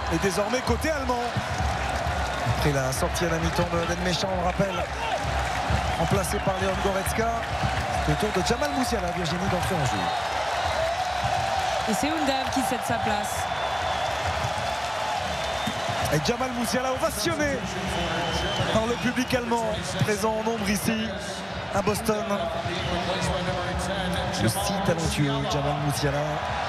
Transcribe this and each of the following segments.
est désormais côté allemand. Après la sortie à la mi-temps d'Eden Méchant, on le rappelle, remplacé par Leon Goretzka. Le tour de Jamal Musiala, Virginie, d'entrer en jeu. Et c'est Undav qui cède sa place. Et Jamal Musiala ovationné par le public allemand, présent en nombre ici à Boston. Le si talentueux Jamal Musiala.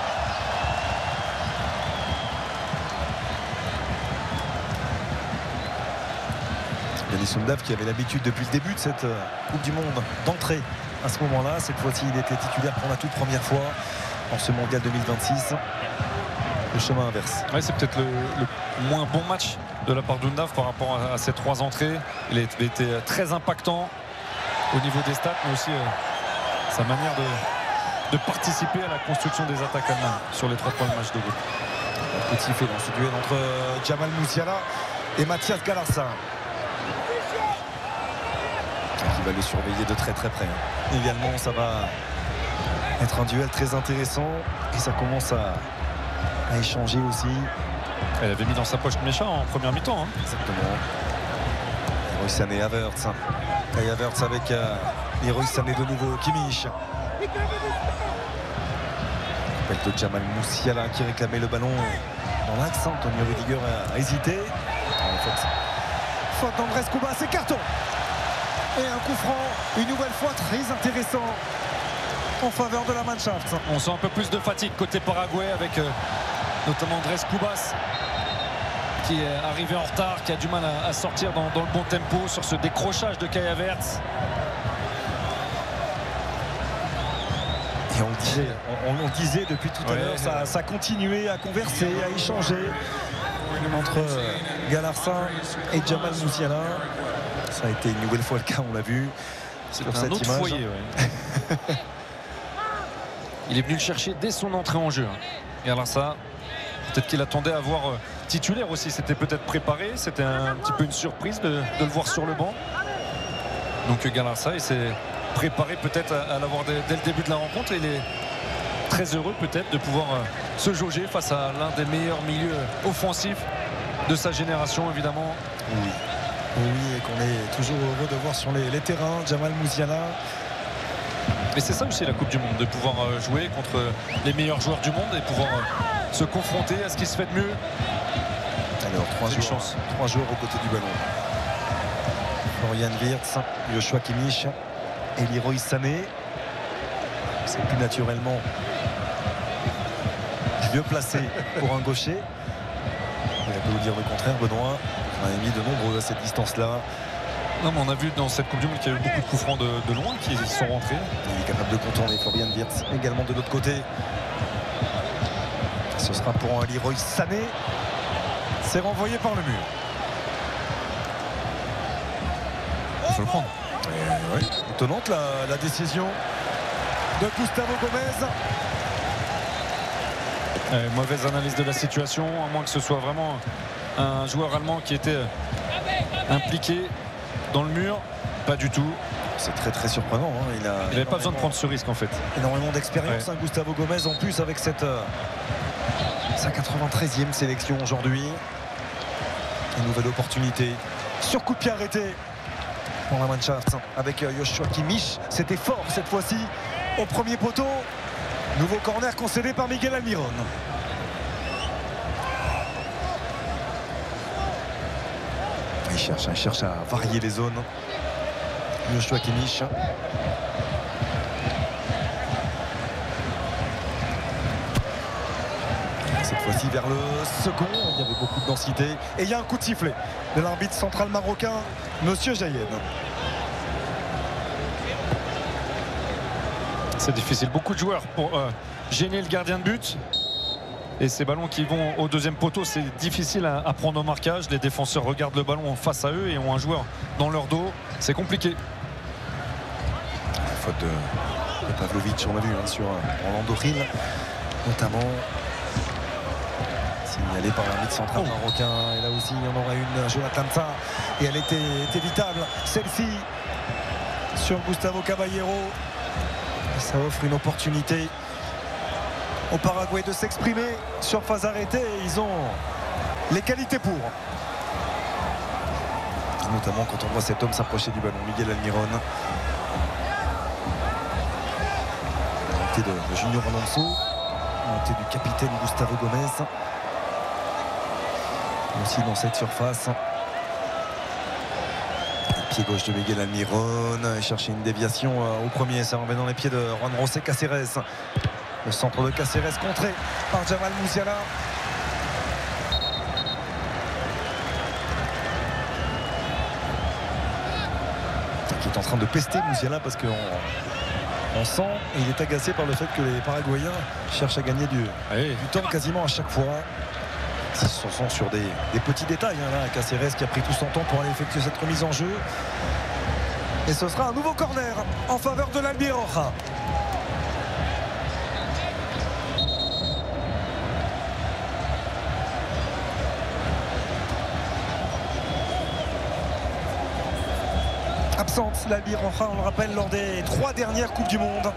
Denis Undav qui avait l'habitude depuis le début de cette Coupe du Monde d'entrer à ce moment-là. Cette fois-ci, il était titulaire pour la toute première fois en ce mondial 2026. Le chemin inverse. Ouais, c'est peut-être le moins bon match de la part d'Undav par rapport à ses 3 entrées. Il a été très impactant au niveau des stats, mais aussi sa manière de participer à la construction des attaques allemandes sur les 3 premiers matchs de groupe. Petit fait dans ce duel entre Jamal Musiala et Mathias Galarsa, qui va le surveiller de très très près. Également, ça va être un duel très intéressant et ça commence à échanger aussi. Elle avait mis dans sa poche Méchant en première mi-temps. Hein. Exactement. Leroy Sané, Havertz. Kai Havertz avec Leroy Sané de nouveau. Kimmich. Appel de Jamal Musiala qui réclamait le ballon dans l'axe. Antonio Rudiger a hésité. En fait, faute d'Andrés Kubas, c'est carton. Et un coup franc, une nouvelle fois très intéressant en faveur de la Mannschaft. On sent un peu plus de fatigue côté Paraguay avec notamment Andrés Kubas qui est arrivé en retard, qui a du mal à sortir dans le bon tempo sur ce décrochage de Kai Havertz. Et on le disait depuis tout à l'heure, ça continuait à converser, à échanger entre Galarsa et Jamal Musiala. Ça a été une nouvelle fois le cas, on l'a vu sur cette autre image. Foyer, ouais. Il est venu le chercher dès son entrée en jeu. Galarsa, peut-être qu'il attendait à voir titulaire aussi. C'était peut-être préparé. C'était un petit peu une surprise de le voir sur le banc. Donc Galarsa, il s'est préparé peut-être à l'avoir dès le début de la rencontre. Et il est très heureux peut-être de pouvoir se jauger face à l'un des meilleurs milieux offensifs de sa génération, évidemment. Oui. Oui, et qu'on est toujours heureux de voir sur les terrains Jamal Musiala. Mais c'est ça aussi la Coupe du Monde, de pouvoir jouer contre les meilleurs joueurs du monde et pouvoir se confronter à ce qui se fait de mieux. Alors 3 joueurs aux côtés du ballon. Florian Wirtz, Joshua Kimmich et Leroy Sané. C'est plus naturellement mieux placé pour un gaucher. On peut vous dire le contraire, Benoît. On a mis de nombreux à cette distance-là. Non, mais on a vu dans cette Coupe du Monde qu'il y a eu beaucoup de coups francs de loin qui sont rentrés. Il est capable de contourner Florian Wirtz également de l'autre côté. Ce sera pour un Leroy Sané. C'est renvoyé par le mur. Il faut le prendre. Ouais. Étonnante la décision de Gustavo Gomez. Mauvaise analyse de la situation, à moins que ce soit vraiment un joueur allemand qui était impliqué dans le mur. Pas du tout. C'est très très surprenant. Hein. Il n'avait pas besoin de prendre ce risque en fait. Énormément d'expérience, Gustavo Gomez en plus avec sa 93e sélection aujourd'hui. Une nouvelle opportunité sur coup de pied arrêté pour la Mannschaft avec Joshua Kimmich. C'était fort cette fois-ci au premier poteau. Nouveau corner concédé par Miguel Almiron. Il cherche à varier les zones. Joshua Kimmich. Cette fois-ci vers le second. Il y avait beaucoup de densité. Et il y a un coup de sifflet de l'arbitre central marocain, Monsieur Jaïed. C'est difficile. Beaucoup de joueurs pour gêner le gardien de but. Et ces ballons qui vont au deuxième poteau, c'est difficile à prendre au marquage. Les défenseurs regardent le ballon face à eux et ont un joueur dans leur dos. C'est compliqué. La faute de Pavlovic, on l'a vu sur Orlando Hill, notamment. Signalé par l'arbitre central marocain. Et là aussi, il y en aura une, Jonathan Tah. Et elle était évitable. Celle-ci sur Gustavo Caballero. Et ça offre une opportunité au Paraguay de s'exprimer sur phase arrêtée. Ils ont les qualités pour. Notamment quand on voit cet homme s'approcher du ballon, Miguel Almiron. Montée de Junior Alonso, montée du capitaine Gustavo Gomez. Aussi dans cette surface. Le pied gauche de Miguel Almiron, chercher une déviation au premier, ça remet dans les pieds de Juan José Cáceres. Le centre de Cáceres contré par Jamal Musiala. Qui est en train de pester Musiala parce qu'on sent et il est agacé par le fait que les Paraguayens cherchent à gagner du temps quasiment à chaque fois. Ils se sont sur des petits détails là, Cáceres qui a pris tout son temps pour aller effectuer cette remise en jeu. Et ce sera un nouveau corner en faveur de l'Albiroja. Absente l'Albiroja, on le rappelle, lors des 3 dernières Coupes du Monde.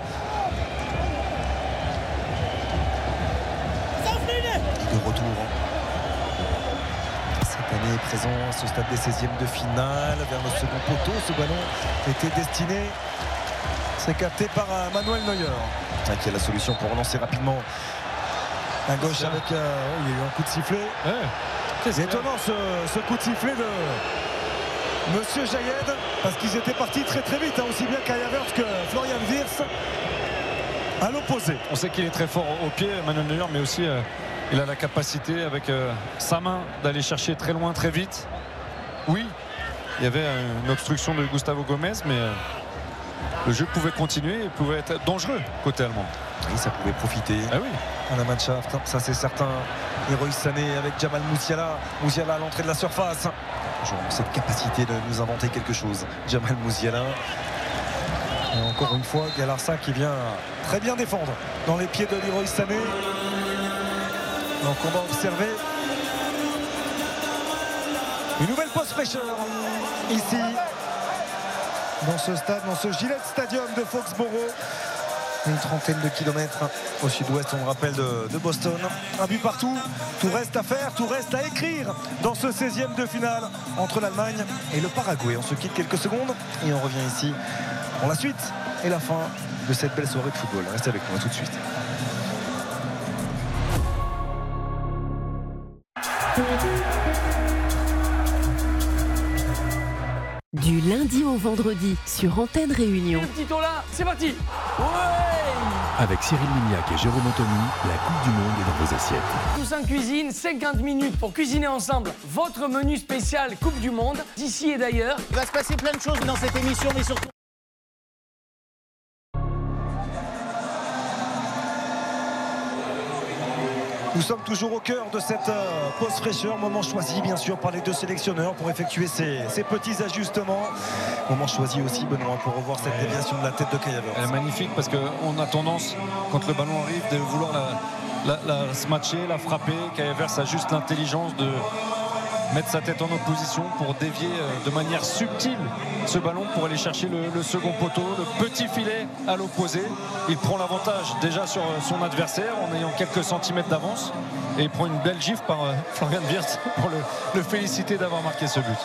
De retour cette année présent à ce stade des 16e de finale vers le second poteau. Ce ballon était destiné, c'est capté par Manuel Neuer qui a la solution pour relancer rapidement à gauche avec il y a eu un coup de sifflet. C'est étonnant ce coup de sifflet de Monsieur Jayed, parce qu'ils étaient partis très vite, aussi bien Kai Havertz que Florian Wirtz à l'opposé. On sait qu'il est très fort au pied, Manuel Neuer, mais aussi il a la capacité avec sa main d'aller chercher très loin, très vite. Oui, il y avait une obstruction de Gustavo Gomez, mais le jeu pouvait continuer et pouvait être dangereux côté allemand. Oui, ça pouvait profiter à la Mannschaft, ça c'est certain. Leroy Sané avec Jamal Musiala. Musiala à l'entrée de la surface. Cette capacité de nous inventer quelque chose. Jamal Musiala. Et encore une fois, Galarsa qui vient très bien défendre dans les pieds de Leroy Sané. Donc on va observer une nouvelle pause fraîcheur ici dans ce stade, dans ce Gillette Stadium de Foxborough. Une trentaine de kilomètres au sud-ouest, on le rappelle, de Boston. Un but partout, tout reste à faire, tout reste à écrire dans ce 16e de finale entre l'Allemagne et le Paraguay. On se quitte quelques secondes et on revient ici pour la suite et la fin de cette belle soirée de football. Restez avec nous, à tout de suite. Du lundi au vendredi sur Antenne Réunion. Le petit tour là, c'est parti. Ouais. Avec Cyril Lignac et Jérôme Anthony, la Coupe du Monde est dans vos assiettes. Tous en cuisine, 50 minutes pour cuisiner ensemble votre menu spécial Coupe du Monde, d'ici et d'ailleurs. Il va se passer plein de choses dans cette émission, mais surtout... Nous sommes toujours au cœur de cette pause fraîcheur, moment choisi bien sûr par les deux sélectionneurs pour effectuer ces petits ajustements. Moment choisi aussi, Benoît, pour revoir cette déviation de la tête de Kai Havertz. Elle est magnifique parce qu'on a tendance, quand le ballon arrive, de vouloir la smatcher, la frapper. Kai Havertz a juste l'intelligence de mettre sa tête en opposition pour dévier de manière subtile ce ballon pour aller chercher le second poteau, le petit filet à l'opposé. Il prend l'avantage déjà sur son adversaire en ayant quelques centimètres d'avance et il prend une belle gifle par Florian Wirtz pour le féliciter d'avoir marqué ce but.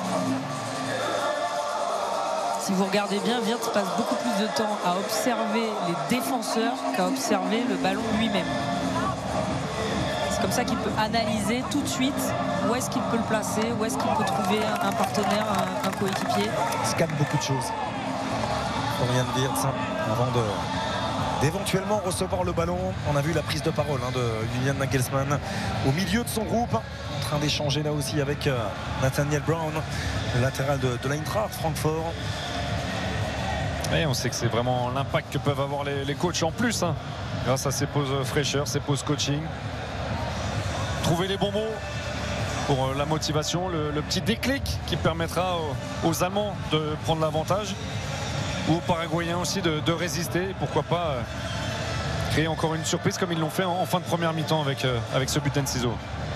Si vous regardez bien, Wirtz passe beaucoup plus de temps à observer les défenseurs qu'à observer le ballon lui-même. C'est comme ça qu'il peut analyser tout de suite où est-ce qu'il peut le placer, où est-ce qu'il peut trouver un partenaire, un coéquipier. Il scanne beaucoup de choses. Florian Wirtz, avant d'éventuellement recevoir le ballon. On a vu la prise de parole de Julian Nagelsmann au milieu de son groupe, en train d'échanger là aussi avec Nathaniel Brown, le latéral de l'Eintracht Francfort. Et on sait que c'est vraiment l'impact que peuvent avoir les coachs en plus, grâce à ces pauses fraîcheurs, ces pauses coaching. Trouver les bons mots pour la motivation, le petit déclic qui permettra aux Allemands de prendre l'avantage ou aux Paraguayens aussi de résister et pourquoi pas créer encore une surprise comme ils l'ont fait en fin de première mi-temps avec ce but d'Enciso.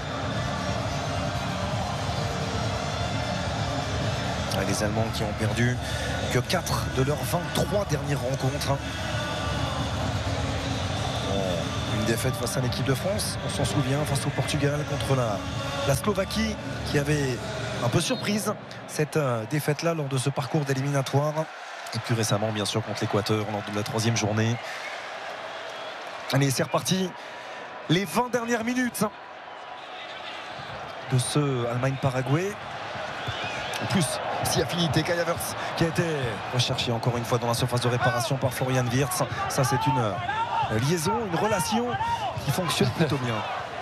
Les Allemands qui ont perdu que 4 de leurs 23 dernières rencontres. Une défaite face à l'équipe de France, on s'en souvient, face au Portugal contre la Slovaquie, qui avait un peu surprise cette défaite-là lors de ce parcours d'éliminatoire. Et plus récemment, bien sûr, contre l'Équateur lors de la 3e journée. Allez, c'est reparti. Les 20 dernières minutes de ce Allemagne-Paraguay. En plus, si affinité, Kai Havertz qui a été recherché encore une fois dans la surface de réparation par Florian Wirtz. Ça, c'est une liaison, une relation qui fonctionne plutôt bien.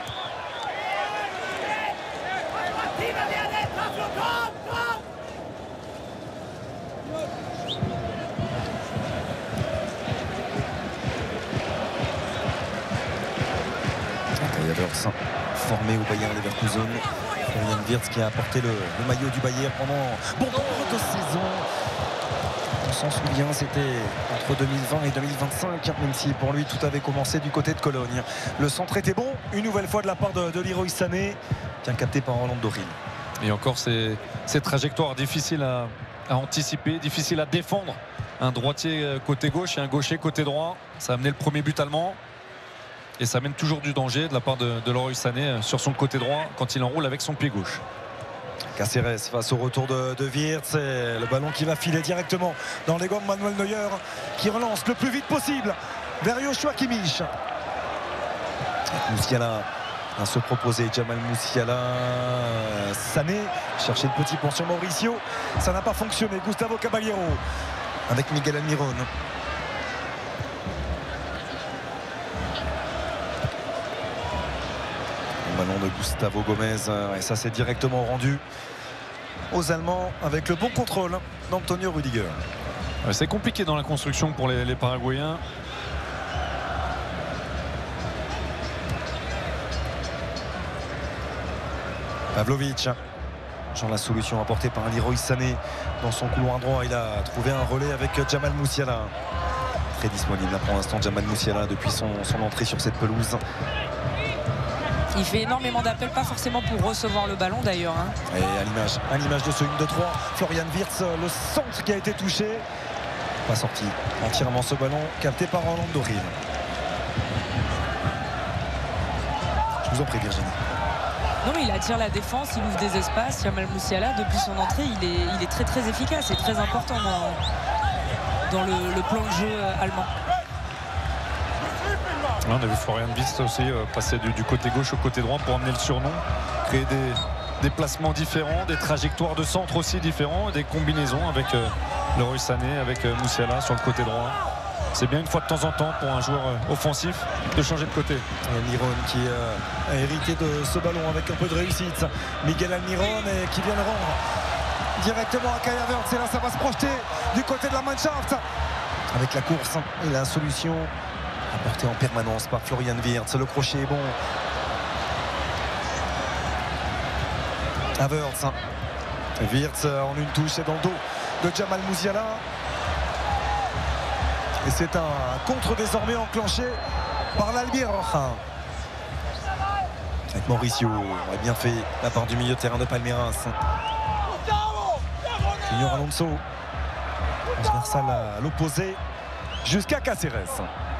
Kai Havertz, formé au Bayern Leverkusen. Florian Wirtz qui a apporté le maillot du Bayern pendant bon nombre de saisons. On s'en souvient, c'était entre 2020 et 2025, même si pour lui tout avait commencé du côté de Cologne. Le centre était bon, une nouvelle fois de la part de Leroy Sané, bien capté par Orlando Hill. Et encore ces trajectoires difficiles à anticiper, difficiles à défendre. Un droitier côté gauche et un gaucher côté droit. Ça a amené le premier but allemand. Et ça amène toujours du danger de la part de Leroy Sané sur son côté droit quand il enroule avec son pied gauche. Caceres face au retour de Wirtz, et le ballon qui va filer directement dans les gants de Manuel Neuer, qui relance le plus vite possible vers Joshua Kimmich. Musiala à se proposer, Jamal Musiala. Sané chercher le petit pont sur Mauricio, ça n'a pas fonctionné. Gustavo Caballero avec Miguel Almiron. Ballon de Gustavo Gomez, et ça c'est directement rendu aux Allemands avec le bon contrôle d'Antonio Rüdiger. C'est compliqué dans la construction pour les Paraguayens. Pavlovic, genre la solution apportée par Leroy Sané dans son couloir droit. Il a trouvé un relais avec Jamal Musiala. Très disponible là pour l'instant Jamal Musiala depuis son entrée sur cette pelouse. Il fait énormément d'appels, pas forcément pour recevoir le ballon d'ailleurs. Et à l'image de ce 1-2-3, Florian Wirtz, le centre qui a été touché. Pas sorti entièrement ce ballon, capté par Orlando Hill. Je vous en prie Virginie. Non, mais il attire la défense, il ouvre des espaces. Jamal Musiala, depuis son entrée, il est très très efficace et très important dans le plan de jeu allemand. Là, on a vu Florian Wirtz aussi passer du côté gauche au côté droit pour amener le surnom, créer des placements différents, des trajectoires de centre aussi différents, des combinaisons avec Leroy Sané, avec Musiala sur le côté droit. C'est bien une fois de temps en temps pour un joueur offensif de changer de côté. Almiron qui a hérité de ce ballon avec un peu de réussite. Miguel Almiron qui vient le rendre directement à Kai Havertz. Et là ça va se projeter du côté de la Mannschaft avec la course et la solution apporté en permanence par Florian Wirtz. Le crochet est bon. Havertz. Wirtz en une touche et dans le dos de Jamal Musiala. Et c'est un contre désormais enclenché par l'Albiroja. Avec Mauricio, on a bien fait la part du milieu de terrain de Palmeiras. Junior Alonso. Transversal à l'opposé jusqu'à Caceres.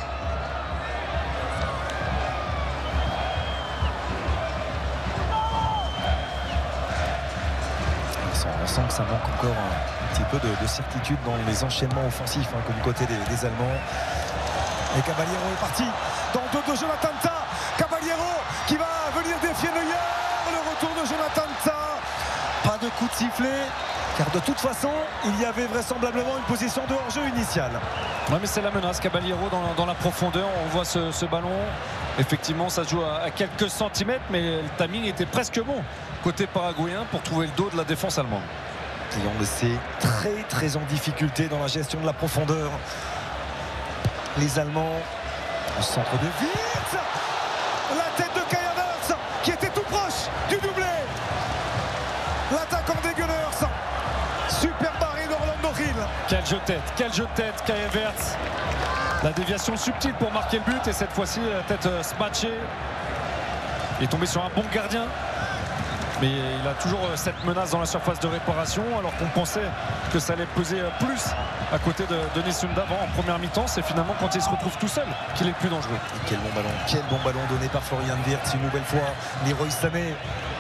On sent que ça manque encore un petit peu de certitude dans les enchaînements offensifs comme du côté des Allemands. Et Caballero est parti dans le dos de Jonathan Tah. Caballero qui va venir défier Neuer. Le retour de Jonathan Tah. Pas de coup de sifflet, car de toute façon il y avait vraisemblablement une position de hors-jeu initiale. Ouais, mais c'est la menace. Caballero dans la profondeur, on voit ce ballon. Effectivement ça se joue à quelques centimètres, mais le timing était presque bon côté paraguayen pour trouver le dos de la défense allemande. Et on le sait, très en difficulté dans la gestion de la profondeur. Les Allemands au centre de Wirtz. La tête de Kai Havertz qui était tout proche du doublé. L'attaquant des Gunners. Super barré d'Orlando Hill. Quel jeu de tête, Kai Havertz. La déviation subtile pour marquer le but, et cette fois-ci la tête smatchée. Il est tombé sur un bon gardien. Mais il a toujours cette menace dans la surface de réparation, alors qu'on pensait que ça allait peser plus à côté de Nessun d'avant en première mi-temps. C'est finalement quand il se retrouve tout seul qu'il est le plus dangereux. Et quel bon ballon donné par Florian Wirtz. Une nouvelle fois, Leroy Sané